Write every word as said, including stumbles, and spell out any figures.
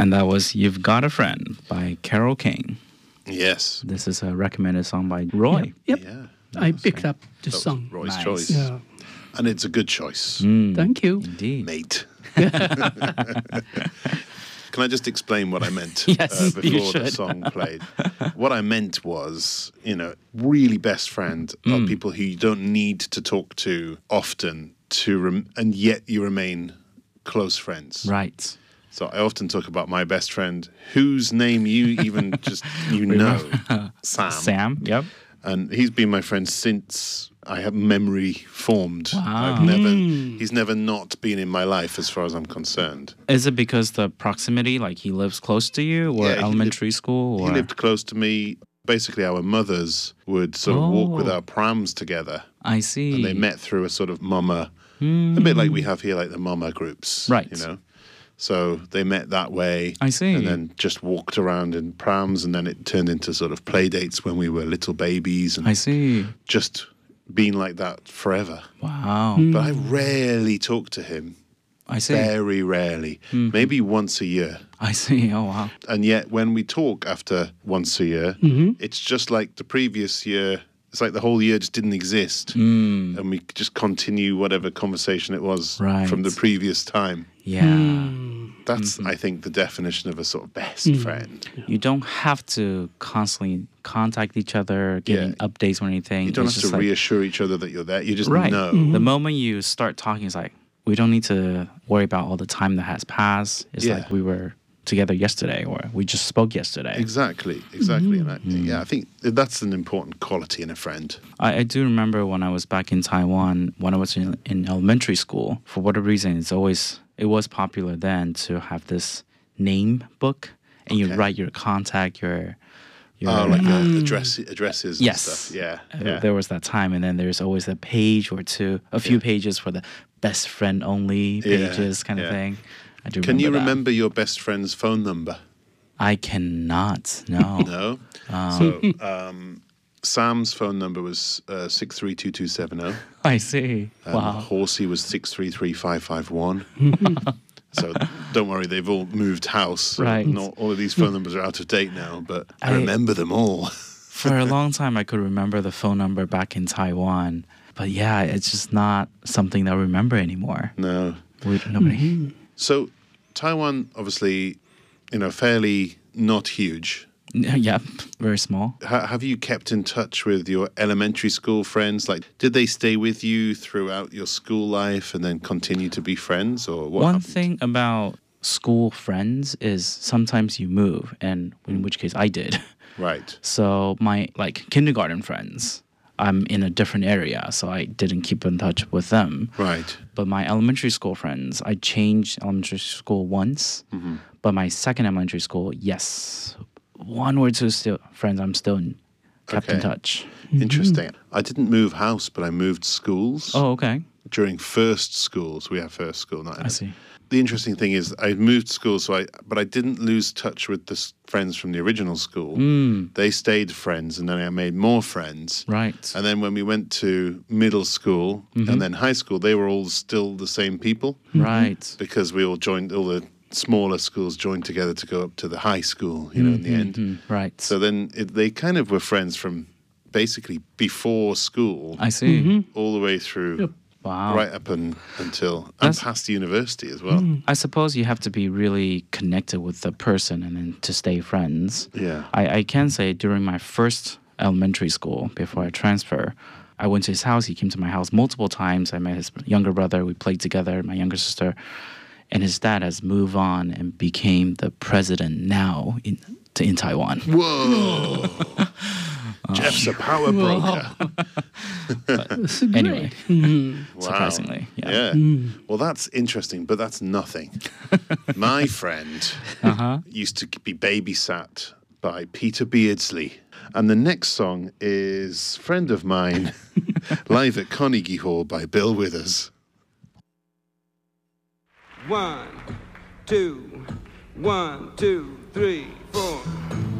And that was You've Got a Friend by Carole King. Yes. This is a recommended song by Roy. Yep. Yeah. I picked up the That was song. Roy's Nice. choice. Yeah. And it's a good choice, Mm, Thank you. Indeed. mate. Can I just explain what I meant Yes, uh, you before the should. song played? What I meant was, you know, really best friend Mm. are people who you don't need to talk to often to, rem- and yet you remain close friends. Right. So I often talk about my best friend, whose name you even just you know, Sam. Sam. Yep. And he's been my friend since I have memory formed. Wow. I've never, he's never not been in my life as far as I'm concerned. Is it because the proximity, like he lives close to you, or Yeah, he elementary school? Or? He lived close to me. Basically, our mothers would sort of walk with Oh. our prams together. I see. And they met through a sort of mama, a bit like we have here, like the mama groups. Right. You know? So they met that way. I see. And then just walked around in prams, and then it turned into sort of play dates when we were little babies, and I see. just been like that forever. Wow. But I rarely talk to him. I see. Very rarely. Maybe once a year. I see. Oh, wow. And yet when we talk after once a year, it's just like the previous year. It's like the whole year just didn't exist. Mm. And we just continue whatever conversation it was Right. from the previous time. Yeah. That's, I think, the definition of a sort of best friend. You don't have to constantly contact each other, giving Yeah. updates or anything. You don't It's have just to like- reassure each other that you're there. You just Right. know. The moment you start talking, it's like, we don't need to worry about all the time that has passed. It's Yeah. like we were together yesterday, or we just spoke yesterday. Exactly, exactly. And I, yeah, I think that's an important quality in a friend. I, I do remember when I was back in Taiwan, when I was in, in elementary school, for whatever reason, it's always, it was popular then to have this name book, and you Okay. write your contact, your, your Oh, like uh, address, addresses and Yes. stuff. Yeah, Uh, yeah. There was that time, and then there's always a page or two, a few pages for the best friend only Yeah, pages kind of yeah. thing. I do Can you that. remember your best friend's phone number? I cannot. No. No. So um, Sam's phone number was uh, six three two two seven zero. I see. Um, Wow. Horsey was six three three five five one. So don't worry, they've all moved house. So Right. Not all of these phone numbers are out of date now, but I, I- remember them all. For a long time, I could remember the phone number back in Taiwan, but yeah, it's just not something that I remember anymore. No. We, nobody. So Taiwan, obviously, you know, fairly not huge. Yeah, very small. Ha- have you kept in touch with your elementary school friends? Like, did they stay with you throughout your school life and then continue to be friends, or what? One happened? thing about school friends is sometimes you move, and in which case I did. Right. So my like kindergarten friends, I'm in a different area, so I didn't keep in touch with them. Right. But my elementary school friends, I changed elementary school once, but my second elementary school, yes, one or two still friends I'm still in, kept in Okay. touch. Interesting. I didn't move house, but I moved schools. Oh, okay. During first schools, we have first school, not I see. The interesting thing is, I moved schools, so I but I didn't lose touch with the s- friends from the original school. Mm, They stayed friends, and then I made more friends. right. And then when we went to middle school and then high school, they were all still the same people Right. because we all joined, all the smaller schools joined together to go up to the high school, you know, in the end. Mm, right. So then it, they kind of were friends from basically before school I see. all the way through, Wow. right up and, until, and That's- past university as well. I suppose you have to be really connected with the person and then to stay friends. Yeah. I, I can say during my first elementary school, before I transfer, I went to his house. He came to my house multiple times. I met his younger brother. We played together, my younger sister. And his dad has moved on and became the president now in, to, in Taiwan. Whoa! Jeff's a power broker. That's great. Anyway, Wow. surprisingly, yeah. Well, that's interesting, but that's nothing. My friend Uh-huh. used to be babysat by Peter Beardsley. And the next song is Friend of Mine, live at Carnegie Hall by Bill Withers. One, two, one, two, three, four.